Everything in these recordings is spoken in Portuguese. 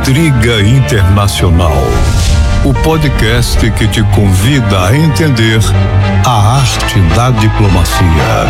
Intriga Internacional, o podcast que te convida a entender a arte da diplomacia.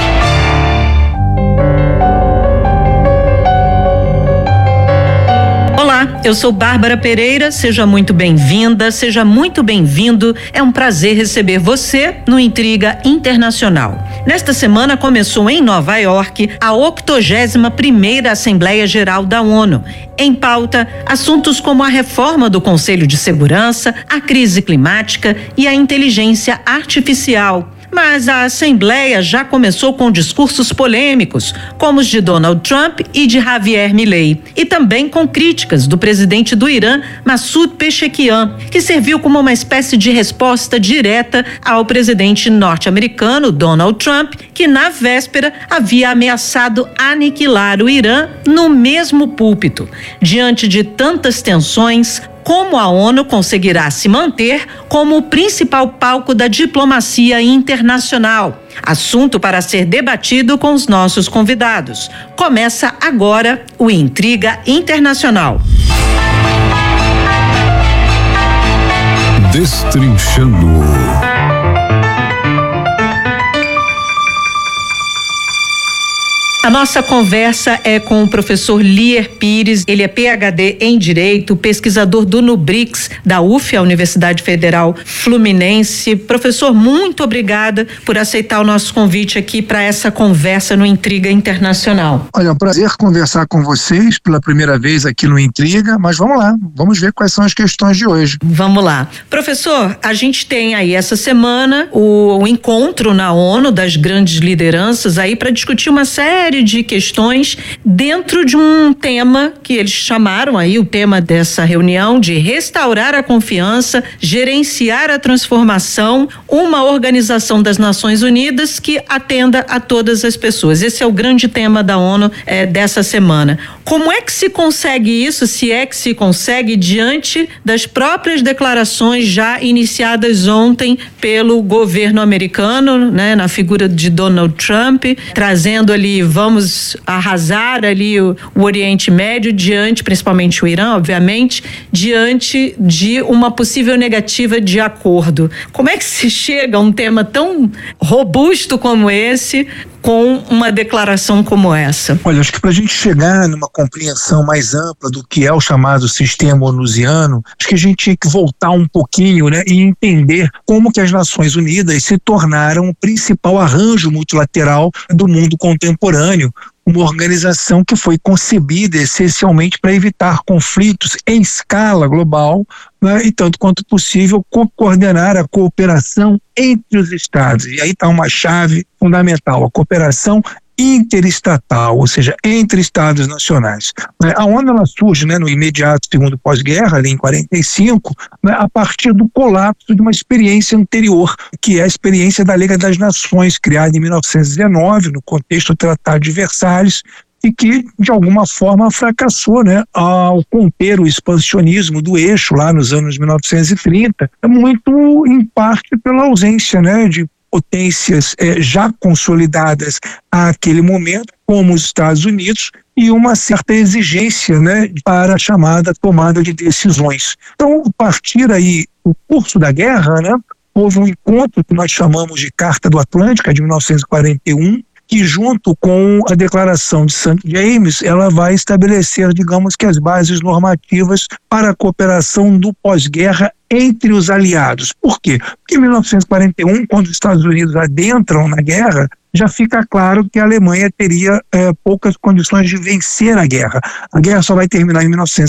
Olá, eu sou Bárbara Pereira, seja muito bem-vinda, seja muito bem-vindo. É um prazer receber você no Intriga Internacional. Nesta semana começou em Nova York a 81ª Assembleia Geral da ONU. Em pauta, assuntos como a reforma do Conselho de Segurança, a crise climática e a inteligência artificial. Mas a Assembleia já começou com discursos polêmicos, como os de Donald Trump e de Javier Milei, e também com críticas do presidente do Irã, Massoud Pezeshkian, que serviu como uma espécie de resposta direta ao presidente norte-americano, Donald Trump, que na véspera havia ameaçado aniquilar o Irã no mesmo púlpito. Diante de tantas tensões, como a ONU conseguirá se manter como o principal palco da diplomacia internacional? Assunto para ser debatido com os nossos convidados. Começa agora o Intriga Internacional. Destrinchando. A nossa conversa é com o professor Lier Pires. Ele é PhD em Direito, pesquisador do NUBRIX, da UF, a Universidade Federal Fluminense. Professor, muito obrigada por aceitar o nosso convite aqui para essa conversa no Intriga Internacional. Olha, é um prazer conversar com vocês pela primeira vez aqui no Intriga, mas vamos lá, vamos ver quais são as questões de hoje. Vamos lá. Professor, a gente tem aí essa semana o encontro na ONU das grandes lideranças aí para discutir uma série de questões dentro de um tema que eles chamaram aí, o tema dessa reunião, de restaurar a confiança, gerenciar a transformação, uma organização das Nações Unidas que atenda a todas as pessoas. Esse é o grande tema da ONU dessa semana. Como é que se consegue isso, se é que se consegue, diante das próprias declarações já iniciadas ontem pelo governo americano, né, na figura de Donald Trump, trazendo ali, vamos arrasar ali o Oriente Médio, diante, principalmente o Irã, obviamente, diante de uma possível negativa de acordo. Como é que se chega a um tema tão robusto como esse, com uma declaração como essa? Olha, acho que para a gente chegar numa compreensão mais ampla do que é o chamado sistema onusiano, acho que a gente tinha que voltar um pouquinho, né, e entender como que as Nações Unidas se tornaram o principal arranjo multilateral do mundo contemporâneo, uma organização que foi concebida essencialmente para evitar conflitos em escala global, né, e tanto quanto possível coordenar a cooperação entre os estados. E aí está uma chave fundamental, a cooperação interestatal, ou seja, entre estados nacionais. A ONU ela surge, né, no imediato segundo pós-guerra, ali em 45, né, a partir do colapso de uma experiência anterior, que é a experiência da Liga das Nações, criada em 1919, no contexto do Tratado de Versalhes, e que, de alguma forma, fracassou, né, ao conter o expansionismo do eixo lá nos anos 1930, muito em parte pela ausência, né, de potências já consolidadas àquele momento, como os Estados Unidos, e uma certa exigência, né, para a chamada tomada de decisões. Então, a partir aí do curso da guerra, né, houve um encontro que nós chamamos de Carta do Atlântico, de 1941, que junto com a Declaração de St. James, ela vai estabelecer, digamos que as bases normativas para a cooperação do pós-guerra entre os aliados. Por quê? Porque em 1941, quando os Estados Unidos adentram na guerra, já fica claro que a Alemanha teria poucas condições de vencer a guerra. A guerra só vai terminar em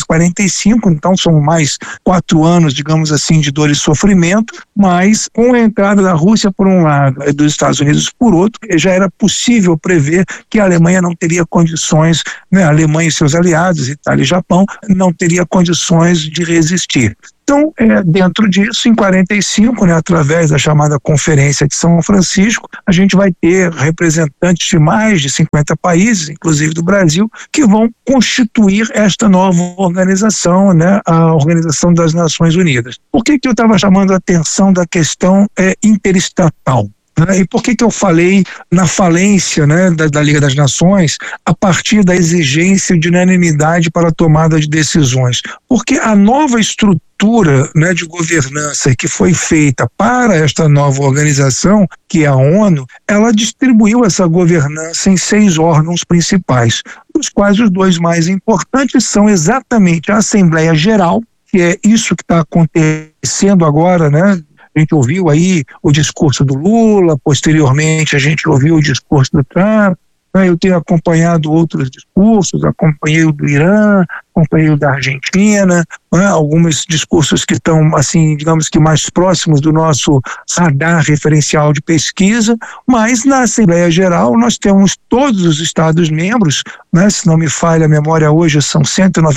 1945, então são mais 4 anos, digamos assim, de dor e sofrimento, mas com a entrada da Rússia por um lado e dos Estados Unidos por outro, já era possível prever que a Alemanha não teria condições, né, a Alemanha e seus aliados, Itália e Japão, não teria condições de resistir. Então, dentro disso, em 45, né, através da chamada Conferência de São Francisco, a gente vai ter representantes de mais de 50 países, inclusive do Brasil, que vão constituir esta nova organização, né, a Organização das Nações Unidas. Por que eu estava chamando a atenção da questão interestatal? né? E por que eu falei na falência, né, da Liga das Nações a partir da exigência de unanimidade para a tomada de decisões? Porque a nova estrutura, né, de governança que foi feita para esta nova organização, que é a ONU, ela distribuiu essa governança em 6 órgãos principais, dos quais os 2 mais importantes são exatamente a Assembleia Geral, que é isso que está acontecendo agora, né? A gente ouviu aí o discurso do Lula, posteriormente a gente ouviu o discurso do Trump, né? Eu tenho acompanhado outros discursos, acompanhei o do Irã, acompanhei o da Argentina, né? Alguns discursos que estão, assim, digamos que mais próximos do nosso radar referencial de pesquisa, mas na Assembleia Geral nós temos todos os Estados-membros, né? Se não me falha a memória hoje, são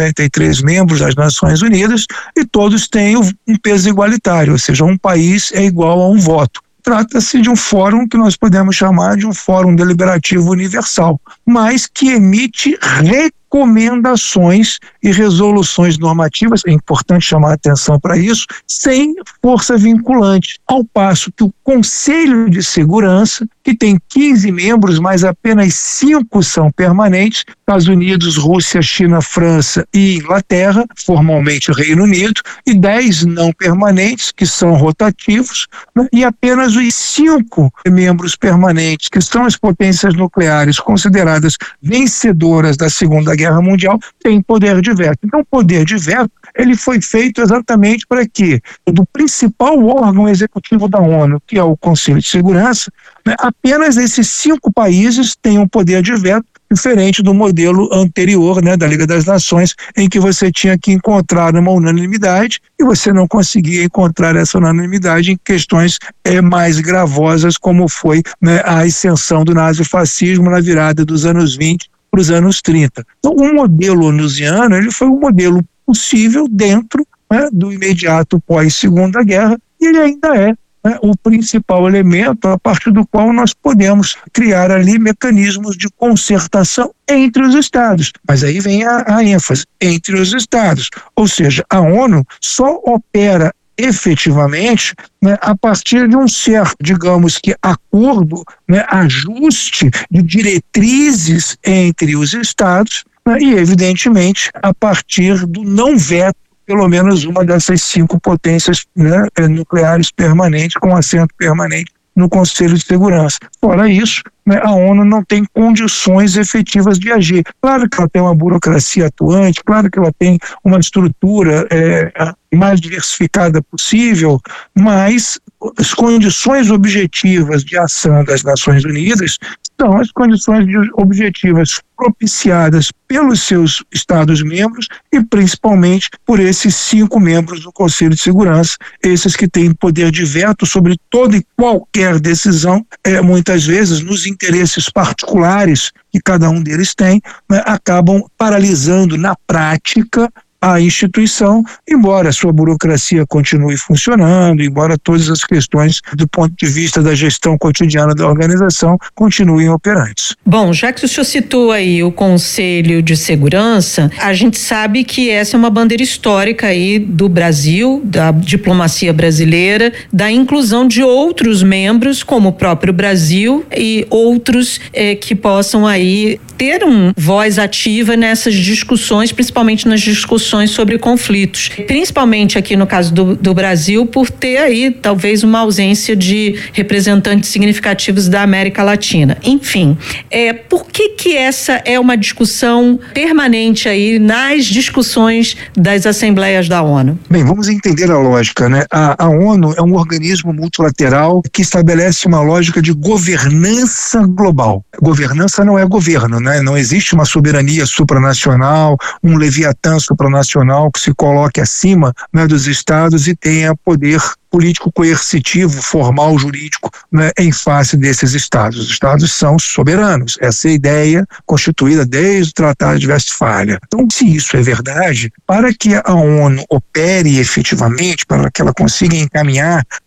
193 membros das Nações Unidas e todos têm um peso igualitário, ou seja, um país é igual a um voto. Trata-se de um fórum que nós podemos chamar de um fórum deliberativo universal, mas que emite recomendações e resoluções normativas, é importante chamar a atenção para isso, sem força vinculante, ao passo que o Conselho de Segurança, que tem 15 membros, mas apenas 5 são permanentes, Estados Unidos, Rússia, China, França e Inglaterra, formalmente Reino Unido, e 10 não permanentes, que são rotativos, né? E apenas os 5 membros permanentes, que são as potências nucleares consideradas vencedoras da Segunda Guerra Mundial, têm poder de veto. Então, o poder de veto, ele foi feito exatamente para que do principal órgão executivo da ONU, que é o Conselho de Segurança, né, apenas esses 5 países tenham poder de veto, diferente do modelo anterior, né, da Liga das Nações, em que você tinha que encontrar uma unanimidade e você não conseguia encontrar essa unanimidade em questões mais gravosas, como foi, né, a ascensão do nazifascismo na virada dos anos 20 para os anos 30. Então, o modelo onusiano, ele foi um modelo possível dentro, né, do imediato pós-Segunda Guerra, e ele ainda é, né, o principal elemento a partir do qual nós podemos criar ali mecanismos de concertação entre os Estados. Mas aí vem a ênfase, entre os Estados. Ou seja, a ONU só opera efetivamente, né, a partir de um certo, digamos que, acordo, né, ajuste de diretrizes entre os Estados, né, e, evidentemente, a partir do não veto, pelo menos uma dessas 5 potências, né, nucleares permanentes, com assento permanente no Conselho de Segurança. Fora isso, né, a ONU não tem condições efetivas de agir. Claro que ela tem uma burocracia atuante, claro que ela tem uma estrutura mais diversificada possível, mas as condições objetivas de ação das Nações Unidas são as condições objetivas propiciadas pelos seus Estados-membros e principalmente por esses 5 membros do Conselho de Segurança, esses que têm poder de veto sobre toda e qualquer decisão, muitas vezes nos interesses particulares que cada um deles tem, né, acabam paralisando na prática a instituição, embora a sua burocracia continue funcionando, embora todas as questões do ponto de vista da gestão cotidiana da organização continuem operantes. Bom, já que o senhor citou aí o Conselho de Segurança, a gente sabe que essa é uma bandeira histórica aí do Brasil, da diplomacia brasileira, da inclusão de outros membros, como o próprio Brasil e outros que possam aí ter uma voz ativa nessas discussões, principalmente nas discussões sobre conflitos, principalmente aqui no caso do Brasil, por ter aí talvez uma ausência de representantes significativos da América Latina. Enfim, por que essa é uma discussão permanente aí nas discussões das assembleias da ONU? Bem, vamos entender a lógica, né? A ONU é um organismo multilateral que estabelece uma lógica de governança global. Governança não é governo, né? Não existe uma soberania supranacional, um leviatã supranacional que se coloque acima, né, dos Estados e tenha poder político coercitivo, formal, jurídico, né, em face desses Estados. Os Estados são soberanos. Essa é a ideia constituída desde o Tratado de Westfália. Então, se isso é verdade, para que a ONU opere efetivamente, para que ela consiga encaminhar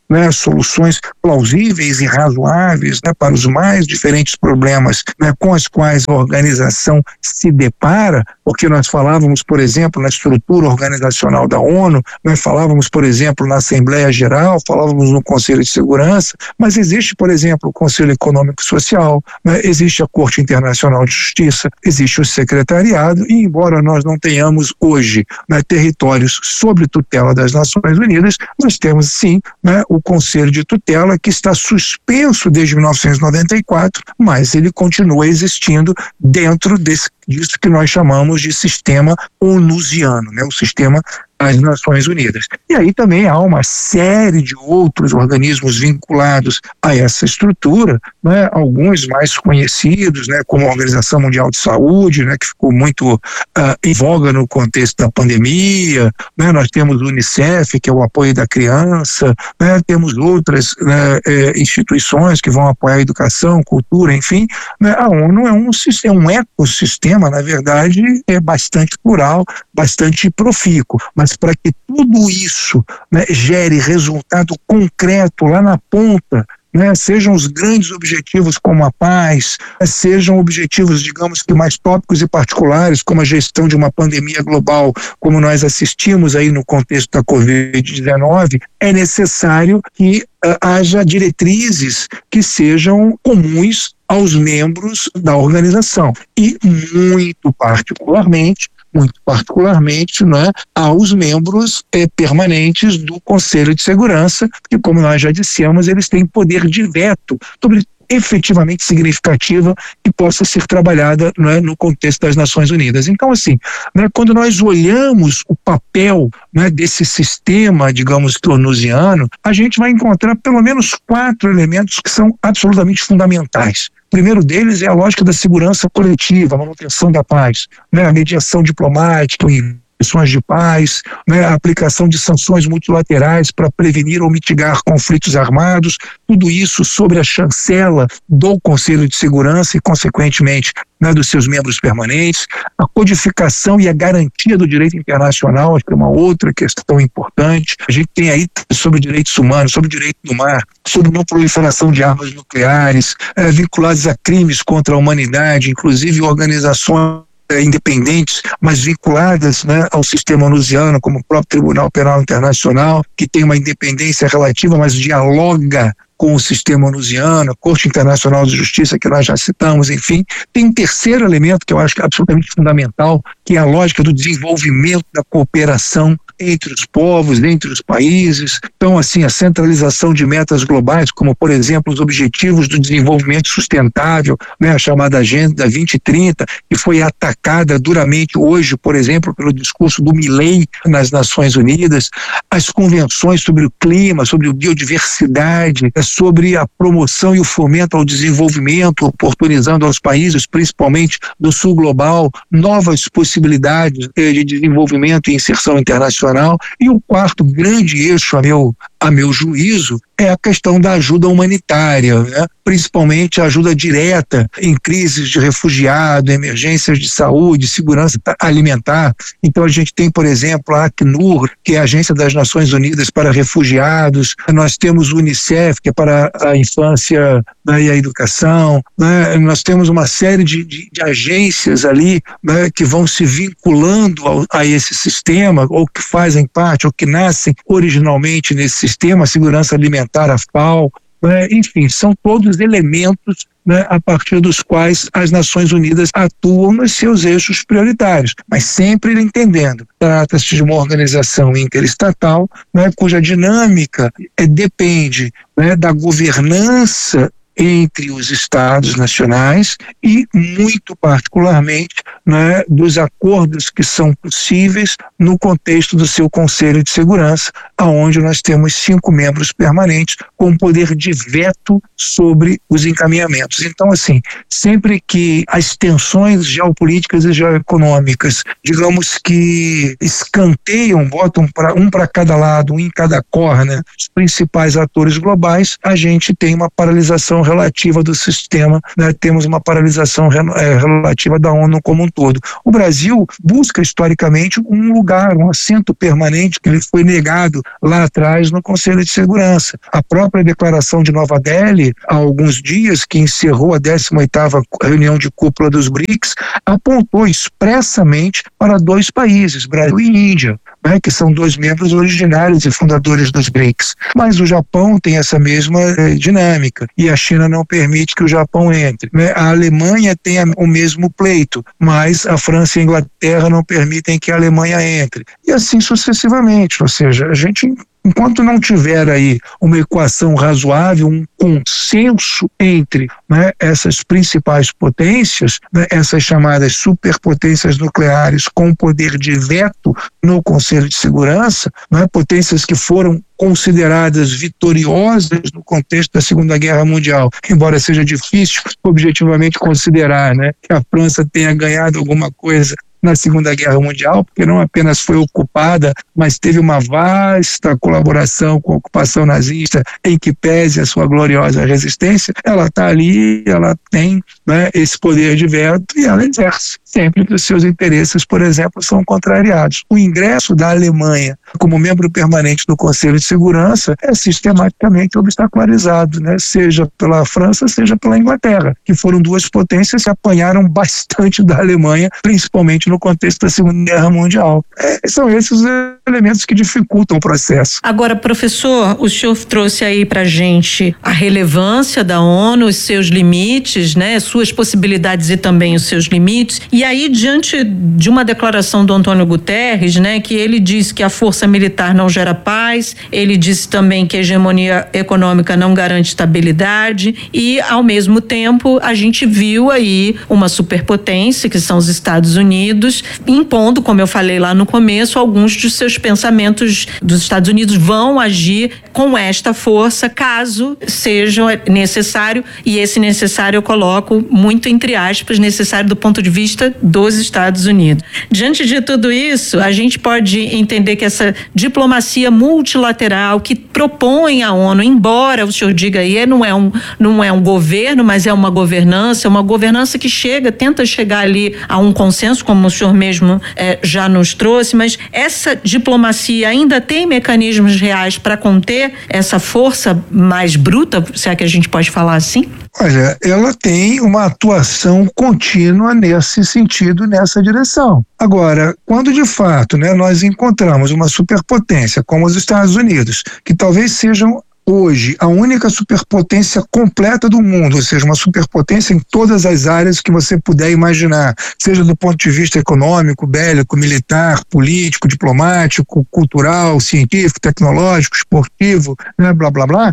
né, soluções plausíveis e razoáveis, né, para os mais diferentes problemas, né, com os quais a organização se depara, porque nós falávamos, por exemplo, na estrutura organizacional da ONU, nós falávamos, por exemplo, na Assembleia Geral, falávamos no Conselho de Segurança, mas existe, por exemplo, o Conselho Econômico e Social, né, existe a Corte Internacional de Justiça, existe o Secretariado, e embora nós não tenhamos hoje, né, territórios sob tutela das Nações Unidas, nós temos sim, né, o Conselho de Tutela, que está suspenso desde 1994, mas ele continua existindo dentro disso que nós chamamos de sistema onusiano, né, o sistema das Nações Unidas. E aí também há uma série de outros organismos vinculados a essa estrutura, né, alguns mais conhecidos, né, como a Organização Mundial de Saúde, né, que ficou muito em voga no contexto da pandemia, né, nós temos o UNICEF, que é o apoio da criança, né, temos outras, né, instituições que vão apoiar a educação, cultura, enfim, né, a ONU é um ecossistema, na verdade, é bastante plural, bastante profícuo, mas para que tudo isso, né, gere resultado concreto lá na ponta, né, sejam os grandes objetivos como a paz, sejam objetivos, digamos que mais tópicos e particulares, como a gestão de uma pandemia global, como nós assistimos aí no contexto da Covid-19, é necessário que haja diretrizes que sejam comuns aos membros da organização e muito particularmente, né, aos membros permanentes do Conselho de Segurança, que, como nós já dissemos, eles têm poder de veto sobre efetivamente significativa que possa ser trabalhada, né, no contexto das Nações Unidas. Então, assim, né, quando nós olhamos o papel, né, desse sistema, digamos que onusiano, a gente vai encontrar pelo menos 4 elementos que são absolutamente fundamentais. O primeiro deles é a lógica da segurança coletiva, a manutenção da paz, né, a mediação diplomática, missões de paz, né, a aplicação de sanções multilaterais para prevenir ou mitigar conflitos armados, tudo isso sobre a chancela do Conselho de Segurança e, consequentemente, né, dos seus membros permanentes, a codificação e a garantia do direito internacional, acho que é uma outra questão importante. A gente tem aí sobre direitos humanos, sobre o direito do mar, sobre não proliferação de armas nucleares, vinculados a crimes contra a humanidade, inclusive organizações independentes, mas vinculadas, né, ao sistema onusiano, como o próprio Tribunal Penal Internacional, que tem uma independência relativa, mas dialoga com o sistema onusiano, a Corte Internacional de Justiça, que nós já citamos, enfim. Tem um terceiro elemento que eu acho que é absolutamente fundamental, que é a lógica do desenvolvimento da cooperação entre os povos, entre os países. Então, assim, a centralização de metas globais, como, por exemplo, os Objetivos do Desenvolvimento Sustentável, né, a chamada Agenda 2030, que foi atacada duramente hoje, por exemplo, pelo discurso do Milei nas Nações Unidas, as convenções sobre o clima, sobre a biodiversidade, sobre a promoção e o fomento ao desenvolvimento, oportunizando aos países, principalmente do sul global, novas possibilidades de desenvolvimento e inserção internacional. E o quarto grande eixo, a meu juízo, é a questão da ajuda humanitária, né? Principalmente a ajuda direta em crises de refugiado, emergências de saúde, segurança alimentar. Então a gente tem, por exemplo, a Acnur, que é a Agência das Nações Unidas para Refugiados, nós temos o UNICEF, que é para a infância, né, e a educação, né? Nós temos uma série de agências ali, né, que vão se vinculando a esse sistema, ou que fazem parte, ou que nascem originalmente nesse sistema, a segurança alimentar, a FAO, né? Enfim, são todos elementos, né, a partir dos quais as Nações Unidas atuam nos seus eixos prioritários, mas sempre entendendo, trata-se de uma organização interestatal, né, cuja dinâmica depende, né, da governança entre os Estados nacionais e, muito particularmente, né, dos acordos que são possíveis no contexto do seu Conselho de Segurança, aonde nós temos 5 membros permanentes com poder de veto sobre os encaminhamentos. Então, assim, sempre que as tensões geopolíticas e geoeconômicas, digamos que escanteiam, botam um para cada lado, um em cada corner, os principais atores globais, a gente tem uma paralisação relativa do sistema, né? Temos uma paralisação relativa da ONU como um todo. O Brasil busca historicamente um lugar, um assento permanente que lhe foi negado lá atrás no Conselho de Segurança. A própria declaração de Nova Delhi, há alguns dias, que encerrou a 18ª reunião de cúpula dos BRICS, apontou expressamente para 2 países, Brasil e Índia, né, que são 2 membros originários e fundadores dos BRICS. Mas o Japão tem essa mesma dinâmica e a China não permite que o Japão entre, né? A Alemanha tem o mesmo pleito, mas a França e a Inglaterra não permitem que a Alemanha entre. E assim sucessivamente, ou seja, a gente, enquanto não tiver aí uma equação razoável, um consenso entre, né, essas principais potências, né, essas chamadas superpotências nucleares com poder de veto no Conselho de Segurança, né, potências que foram consideradas vitoriosas no contexto da Segunda Guerra Mundial, embora seja difícil objetivamente considerar, né, que a França tenha ganhado alguma coisa na Segunda Guerra Mundial, porque não apenas foi ocupada, mas teve uma vasta colaboração com a ocupação nazista, em que pese a sua gloriosa resistência, ela está ali, ela tem, né, esse poder de veto e ela exerce, sempre que os seus interesses, por exemplo, são contrariados. O ingresso da Alemanha como membro permanente do Conselho de Segurança é sistematicamente obstacularizado, né, seja pela França, seja pela Inglaterra, que foram 2 potências que apanharam bastante da Alemanha, principalmente no contexto da Segunda Guerra Mundial. São esses os elementos que dificultam o processo. Agora, professor, o senhor trouxe aí pra gente a relevância da ONU, os seus limites, né, suas possibilidades e também os seus limites. E aí, diante de uma declaração do Antônio Guterres, né, que ele diz que a força militar não gera paz, ele disse também que a hegemonia econômica não garante estabilidade e, ao mesmo tempo, a gente viu aí uma superpotência, que são os Estados Unidos, impondo, como eu falei lá no começo, alguns dos seus pensamentos dos Estados Unidos vão agir com esta força, caso seja necessário, e esse necessário eu coloco muito entre aspas, necessário do ponto de vista dos Estados Unidos. Diante de tudo isso, a gente pode entender que essa diplomacia multilateral que propõe a ONU, embora o senhor diga aí, não é um governo, mas é uma governança que tenta chegar ali a um consenso, como o senhor mesmo já nos trouxe, mas essa diplomacia ainda tem mecanismos reais para conter essa força mais bruta, se é que a gente pode falar assim? Olha, ela tem uma atuação contínua nesse sentido, nessa direção. Agora, quando de fato, né, nós encontramos uma superpotência como os Estados Unidos, que talvez sejam hoje a única superpotência completa do mundo, ou seja, uma superpotência em todas as áreas que você puder imaginar, seja do ponto de vista econômico, bélico, militar, político, diplomático, cultural, científico, tecnológico, esportivo, né, blá, blá, blá.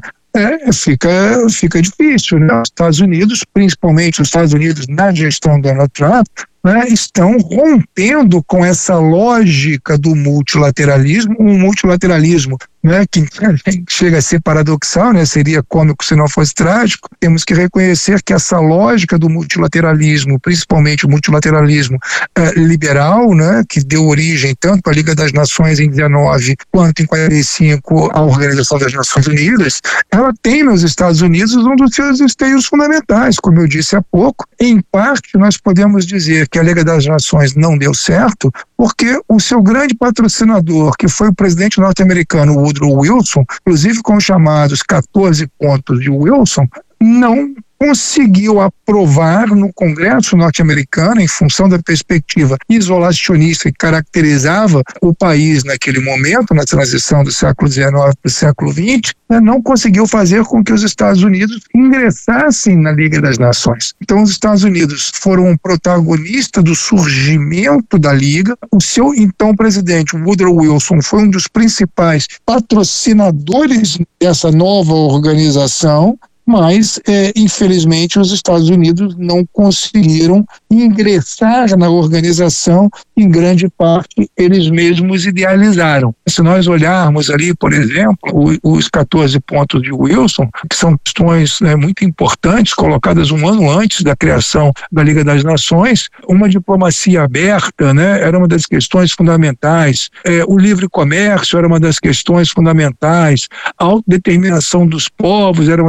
Fica difícil, né? Os Estados Unidos, principalmente os Estados Unidos na gestão do Donald Trump, né, estão rompendo com essa lógica do multilateralismo, um multilateralismo, né, que chega a ser paradoxal, né, seria cômico se não fosse trágico. Temos que reconhecer que essa lógica do multilateralismo, principalmente o multilateralismo liberal, né, que deu origem tanto à Liga das Nações em 19 quanto em 45 à Organização das Nações Unidas, ela tem nos Estados Unidos um dos seus esteios fundamentais, como eu disse há pouco. Em parte, nós podemos dizer que a Liga das Nações não deu certo porque o seu grande patrocinador, que foi o presidente norte-americano Woodrow Wilson, inclusive com os chamados 14 pontos de Wilson, não conseguiu aprovar no Congresso norte-americano, em função da perspectiva isolacionista que caracterizava o país naquele momento, na transição do século XIX para o século XX, não conseguiu fazer com que os Estados Unidos ingressassem na Liga das Nações. Então, os Estados Unidos foram um protagonista do surgimento da Liga. O seu então presidente, Woodrow Wilson, foi um dos principais patrocinadores dessa nova organização, mas, infelizmente, os Estados Unidos não conseguiram ingressar na organização, em grande parte, eles mesmos idealizaram. Se nós olharmos ali, por exemplo, os 14 pontos de Wilson, que são questões muito importantes, colocadas um ano antes da criação da Liga das Nações, uma diplomacia aberta, né, era uma das questões fundamentais, o livre comércio era uma das questões fundamentais, a autodeterminação dos povos era uma das questões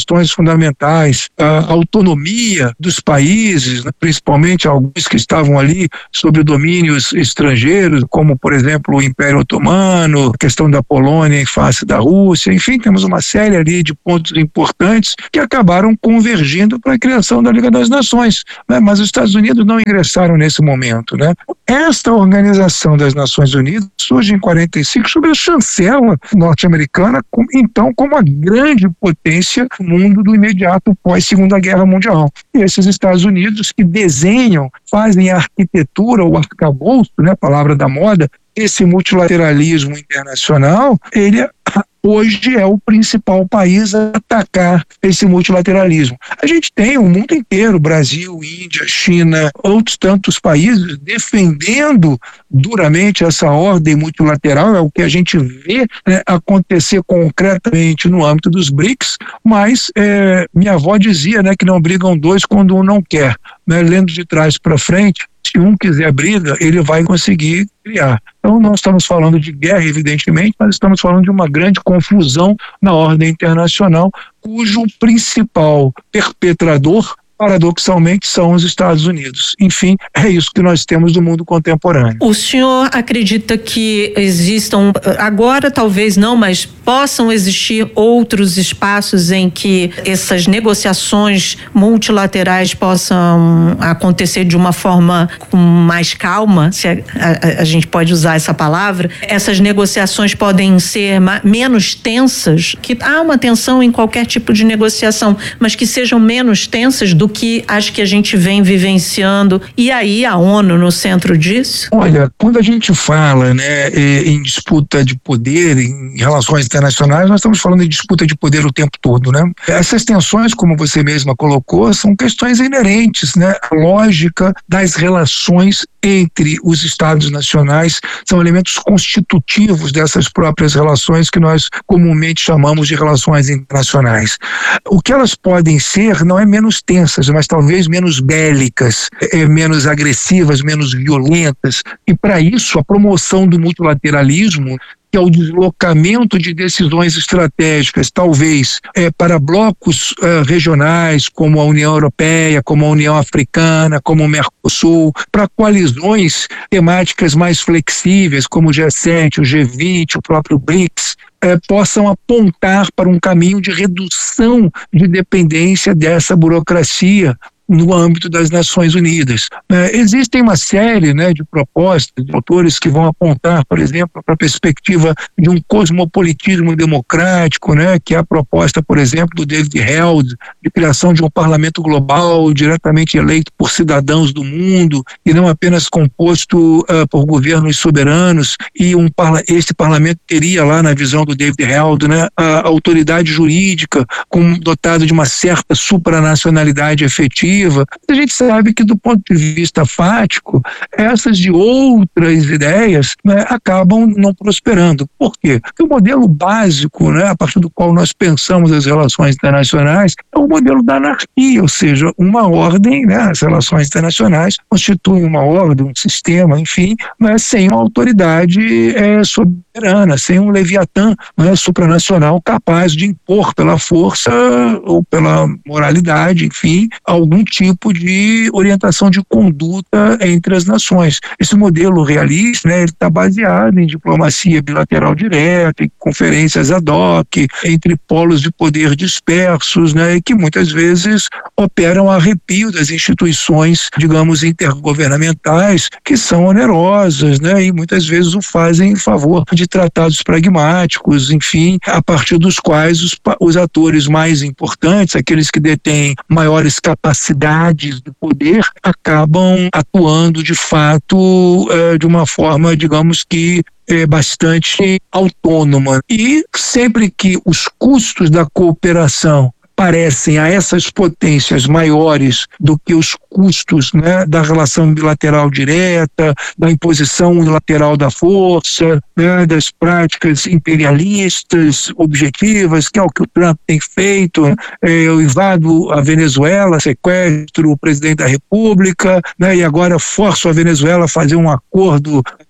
questões fundamentais, a autonomia dos países, né, principalmente alguns que estavam ali sob domínios estrangeiros, como, por exemplo, o Império Otomano, a questão da Polônia em face da Rússia, enfim, temos uma série ali de pontos importantes que acabaram convergindo para a criação da Liga das Nações, né? Mas os Estados Unidos não ingressaram nesse momento, né? Esta Organização das Nações Unidas surge em 45 sob a chancela norte-americana, então como a grande potência do mundo do imediato pós-Segunda Guerra Mundial. E esses Estados Unidos que desenham, fazem a arquitetura, o arcabouço, né, palavra da moda, esse multilateralismo internacional, ele hoje é o principal país a atacar esse multilateralismo. A gente tem o mundo inteiro, Brasil, Índia, China, outros tantos países defendendo duramente essa ordem multilateral, é o que a gente vê, né, acontecer concretamente no âmbito dos BRICS, mas minha avó dizia, né, que não brigam dois quando um não quer, né, lendo de trás para frente, se um quiser briga, ele vai conseguir criar. Então não estamos falando de guerra, evidentemente, mas estamos falando de uma grande confusão na ordem internacional, cujo principal perpetrador, paradoxalmente, são os Estados Unidos. Enfim, é isso que nós temos do mundo contemporâneo. O senhor acredita que existam, agora talvez não, mas possam existir outros espaços em que essas negociações multilaterais possam acontecer de uma forma com mais calma, se a gente pode usar essa palavra? Essas negociações podem ser menos tensas, que há uma tensão em qualquer tipo de negociação, mas que sejam menos tensas do que as que a gente vem vivenciando, e aí a ONU no centro disso? Olha, quando a gente fala, né, em disputa de poder, em relações internacionais, nós estamos falando de disputa de poder o tempo todo, né? Essas tensões, como você mesma colocou, são questões inerentes, né? A lógica das relações entre os Estados nacionais são elementos constitutivos dessas próprias relações que nós comumente chamamos de relações internacionais. O que elas podem ser não é menos tensas, mas talvez menos bélicas, menos agressivas, menos violentas. E para isso, a promoção do multilateralismo, que é o deslocamento de decisões estratégicas, talvez para blocos regionais, como a União Europeia, como a União Africana, como o Mercosul, para coalizões temáticas mais flexíveis, como o G7, o G20, o próprio BRICS, possam apontar para um caminho de redução de dependência dessa burocracia no âmbito das Nações Unidas. Existem uma série, né, de propostas de autores que vão apontar, por exemplo, para a perspectiva de um cosmopolitismo democrático, né, que é a proposta, por exemplo, do David Held, de criação de um parlamento global diretamente eleito por cidadãos do mundo e não apenas composto por governos soberanos, e esse parlamento teria lá, na visão do David Held, né, a autoridade jurídica dotado de uma certa supranacionalidade efetiva. A gente sabe que, do ponto de vista fático, essas de outras ideias, né, acabam não prosperando. Por quê? Porque o modelo básico, né, a partir do qual nós pensamos as relações internacionais, é o modelo da anarquia, ou seja, uma ordem, né, as relações internacionais constituem uma ordem, um sistema, enfim, mas sem uma autoridade soberana, sem um leviatã, né, supranacional capaz de impor pela força ou pela moralidade, enfim, algum tipo de orientação de conduta entre as nações. Esse modelo realista, né, ele está baseado em diplomacia bilateral direta, em conferências ad hoc, entre polos de poder dispersos, né, que muitas vezes operam a arrepio das instituições, digamos, intergovernamentais, que são onerosas, né, e muitas vezes o fazem em favor de tratados pragmáticos, enfim, a partir dos quais os atores mais importantes, aqueles que detêm maiores capacidades de poder, acabam atuando de fato de uma forma, digamos que bastante autônoma. E sempre que os custos da cooperação parecem a essas potências maiores do que os custos, né, da relação bilateral direta, da imposição unilateral da força, né, das práticas imperialistas objetivas, que é o que o Trump tem feito, o invado a Venezuela, sequestro o presidente da República, né, e agora forço a Venezuela a fazer um acordo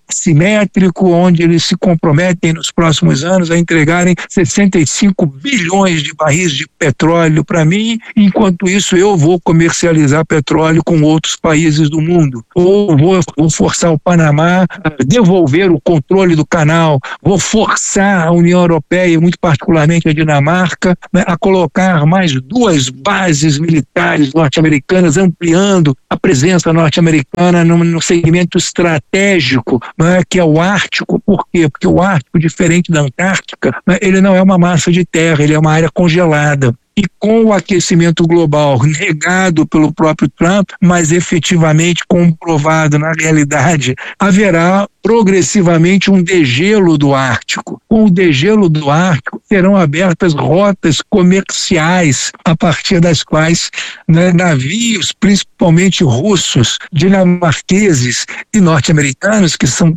simétrico, onde eles se comprometem nos próximos anos a entregarem 65 bilhões de barris de petróleo para mim, enquanto isso eu vou comercializar petróleo com outros países do mundo. Ou vou forçar o Panamá a devolver o controle do canal, vou forçar a União Europeia, e muito particularmente a Dinamarca, né, a colocar mais 2 bases militares norte-americanas, ampliando a presença norte-americana no segmento estratégico, né, que é o Ártico. Por quê? Porque o Ártico, diferente da Antártica, né, ele não é uma massa de terra, ele é uma área congelada. E com o aquecimento global negado pelo próprio Trump, mas efetivamente comprovado na realidade, haverá progressivamente um degelo do Ártico. Com o degelo do Ártico, serão abertas rotas comerciais a partir das quais, né, navios, principalmente russos, dinamarqueses e norte-americanos, que são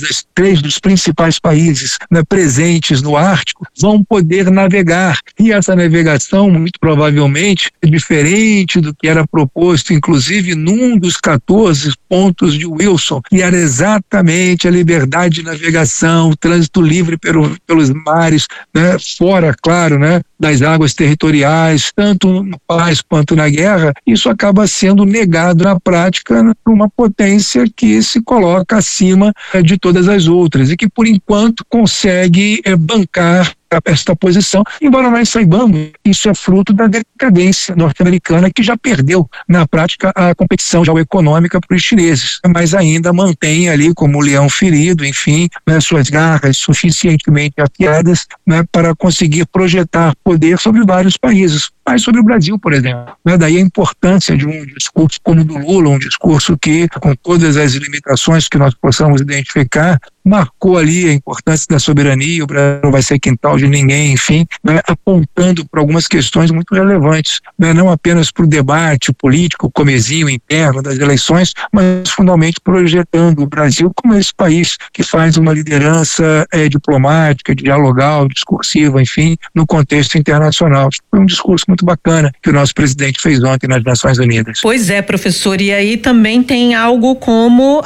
3 dos principais países, né, presentes no Ártico, vão poder navegar. E essa navegação, muito provavelmente, é diferente do que era proposto, inclusive, num dos 14 pontos de Wilson, que era exatamente a liberdade de navegação, o trânsito livre pelos mares, né, fora, claro, né, das águas territoriais, tanto na paz quanto na guerra. Isso acaba sendo negado na prática por uma potência que se coloca acima de todas as outras e que, por enquanto, consegue bancar esta posição, embora nós saibamos que isso é fruto da decadência norte-americana, que já perdeu na prática a competição geoeconômica para os chineses, mas ainda mantém ali como leão ferido, enfim, né, suas garras suficientemente afiadas, né, para conseguir projetar poder sobre vários países, mas sobre o Brasil, por exemplo. Né, daí a importância de um discurso como o do Lula, um discurso que, com todas as limitações que nós possamos identificar, marcou ali a importância da soberania, o Brasil não vai ser quintal de ninguém, enfim, né, apontando para algumas questões muito relevantes, né, não apenas para o debate político, comezinho interno das eleições, mas fundamentalmente projetando o Brasil como esse país que faz uma liderança diplomática, dialogal, discursiva, enfim, no contexto internacional. Foi um discurso muito bacana que o nosso presidente fez ontem nas Nações Unidas. Pois é, professor, e aí também tem algo como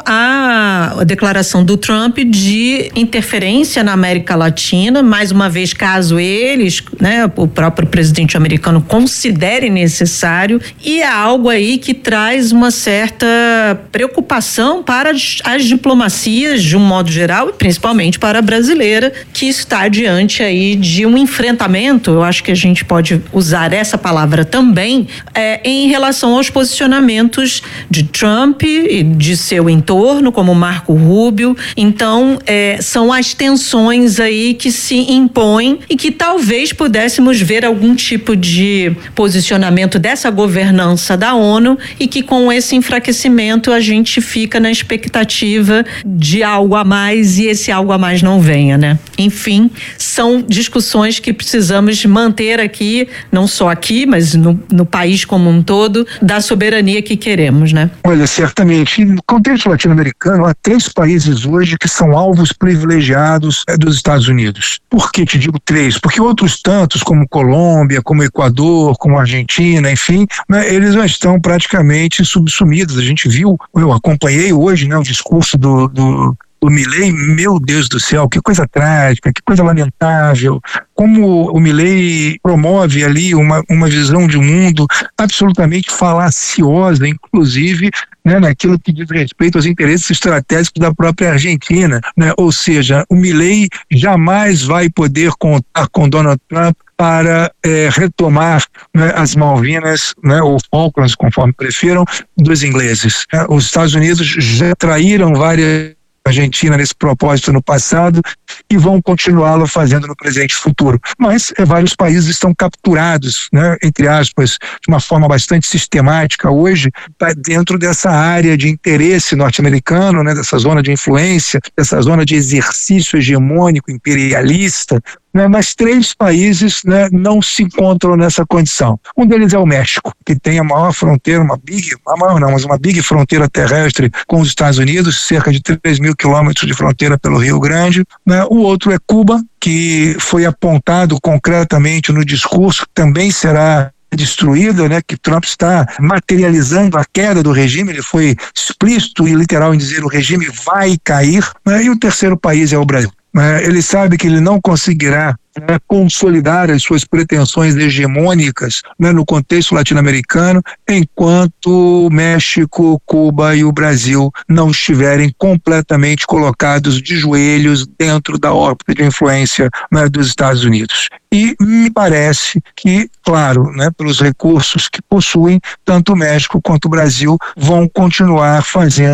a declaração do Trump de interferência na América Latina, mais uma vez, caso eles, né, o próprio presidente americano considere necessário, e é algo aí que traz uma certa preocupação para as diplomacias de um modo geral, e principalmente para a brasileira, que está diante aí de um enfrentamento, eu acho que a gente pode usar essa palavra também, em relação aos posicionamentos de Trump e de seu entorno, como Marco Rubio. Então, são as tensões aí que se impõem e que talvez pudéssemos ver algum tipo de posicionamento dessa governança da ONU, e que com esse enfraquecimento a gente fica na expectativa de algo a mais e esse algo a mais não venha, né? Enfim, são discussões que precisamos manter aqui, não só aqui, mas no país como um todo, da soberania que queremos, né? Olha, certamente, no contexto latino-americano, há 3 países hoje que são alvos privilegiados dos Estados Unidos. Por que te digo 3? Porque outros tantos, como Colômbia, como Equador, como Argentina, enfim, né, eles já estão praticamente subsumidos. A gente viu, eu acompanhei hoje, né, o discurso do Milei. Meu Deus do céu, que coisa trágica, que coisa lamentável, como o Milei promove ali uma visão de mundo absolutamente falaciosa, inclusive, né, naquilo que diz respeito aos interesses estratégicos da própria Argentina, né? Ou seja, o Milei jamais vai poder contar com Donald Trump para retomar, né, as Malvinas, né, ou Falklands, conforme prefiram, dos ingleses. Os Estados Unidos já traíram várias Argentina nesse propósito no passado e vão continuá-lo fazendo no presente e futuro. Mas vários países estão capturados, né, entre aspas, de uma forma bastante sistemática hoje, dentro dessa área de interesse norte-americano, né, dessa zona de influência, dessa zona de exercício hegemônico, imperialista, né, mas 3 países, né, não se encontram nessa condição. Um deles é o México, que tem a maior fronteira, uma big fronteira terrestre com os Estados Unidos, cerca de 3.000 quilômetros de fronteira pelo Rio Grande, né. O outro é Cuba, que foi apontado concretamente no discurso, que também será destruída, né, que Trump está materializando a queda do regime. Ele foi explícito e literal em dizer: o regime vai cair, né? E o terceiro país é o Brasil. Ele sabe que ele não conseguirá consolidar as suas pretensões hegemônicas, né, no contexto latino-americano, enquanto o México, Cuba e o Brasil não estiverem completamente colocados de joelhos dentro da órbita de influência, né, dos Estados Unidos. E me parece que, claro, né, pelos recursos que possuem, tanto o México quanto o Brasil vão continuar fazendo